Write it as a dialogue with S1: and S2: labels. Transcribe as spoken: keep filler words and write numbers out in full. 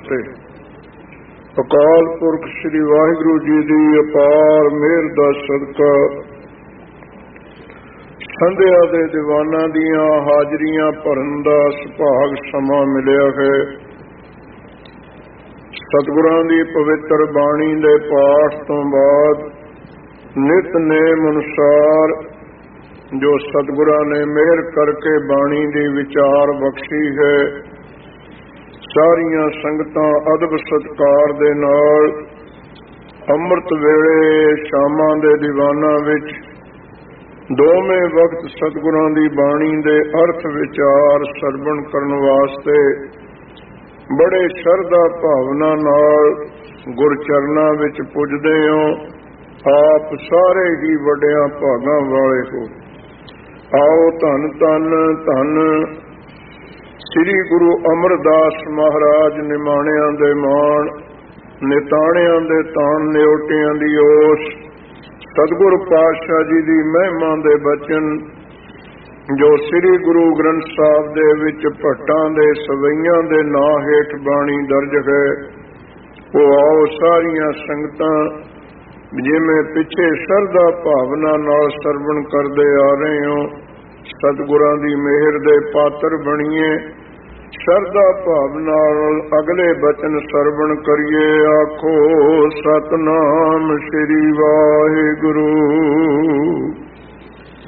S1: ਫਤਿਹ। ਅਕਾਲ ਪੁਰਖ ਸ੍ਰੀ ਵਾਹਿਗੁਰੂ ਜੀ ਦੀ ਅਪਾਰ ਮਿਹਰ ਦਾ ਸਦਕਾ ਸੰਧਿਆ ਦੇ ਦੀਵਾਨਾਂ ਦੀਆਂ ਹਾਜ਼ਰੀਆਂ ਭਰਨ ਦਾ ਸੁਭਾਗ ਸਮਾਂ ਮਿਲਿਆ ਹੈ। ਸਤਿਗੁਰਾਂ ਦੀ ਪਵਿੱਤਰ ਬਾਣੀ ਦੇ ਪਾਠ ਤੋਂ ਬਾਅਦ ਨਿਤਨੇਮ ਅਨੁਸਾਰ ਜੋ ਸਤਿਗੁਰਾਂ ਨੇ ਮਿਹਰ ਕਰਕੇ ਬਾਣੀ ਦੀ ਵਿਚਾਰ ਬਖਸ਼ੀ ਹੈ, ਸਾਰੀਆਂ ਸੰਗਤਾਂ ਅਦਬ ਸਤਿਕਾਰ ਦੇ ਨਾਲ ਅੰਮ੍ਰਿਤ ਵੇਲੇ ਸ਼ਾਮਾਂ ਦੇ ਦੀਵਾਨਾਂ ਵਿੱਚ ਦੋਵੇਂ ਵਕਤ ਸਤਿਗੁਰਾਂ ਦੀ ਬਾਣੀ ਦੇ ਅਰਥ ਵਿਚਾਰ ਸਰਵਣ ਕਰਨ ਵਾਸਤੇ ਬੜੇ ਸ਼ਰਧਾ ਭਾਵਨਾ ਨਾਲ ਗੁਰਚਰਨਾਂ ਵਿੱਚ ਪੁੱਜਦੇ ਹੋ। ਆਪ ਸਾਰੇ ਹੀ ਵੱਡਿਆਂ ਭਾਗਾਂ ਵਾਲੇ ਹੋ। ਆਓ ਧੰਨ ਧੰਨ ਧੰਨ ਸ੍ਰੀ ਗੁਰੂ ਅਮਰਦਾਸ ਮਹਾਰਾਜ ਨਿਮਾਣਿਆਂ ਦੇ ਮਾਣ, ਨਿਤਾਣਿਆਂ ਦੇ ਤਾਣ, ਨਿਉਟਿਆਂ ਦੀ ਓਸ, ਸਤਿਗੁਰ ਪਾਤਸ਼ਾਹ ਜੀ ਦੀ ਮਹਿਮਾ ਦੇ ਬਚਨ ਜੋ ਸ੍ਰੀ ਗੁਰੂ ਗ੍ਰੰਥ ਸਾਹਿਬ ਦੇ ਵਿੱਚ ਭੱਟਾਂ ਦੇ ਸਵਈਆਂ ਦੇ ਨਾਂ ਹੇਠ ਬਾਣੀ ਦਰਜ ਹੈ, ਉਹ ਆਓ ਸਾਰੀਆਂ ਸੰਗਤਾਂ ਜਿਵੇਂ ਪਿੱਛੇ ਸ਼ਰਧਾ ਭਾਵਨਾ ਨਾਲ ਸਰਵਣ ਕਰਦੇ ਆ ਰਹੇ ਹੋ, ਸਤਿਗੁਰਾਂ ਦੀ ਮਿਹਰ ਦੇ ਪਾਤਰ ਬਣੀਏ। ਸ਼ਰਧਾ ਭਾਵਨਾ ਨਾਲ ਅਗਲੇ ਬਚਨ ਸਰਵਣ ਕਰੀਏ। ਆਖੋ ਸਤਿਨਾਮ ਸ੍ਰੀ ਵਾਹਿਗੁਰੂ।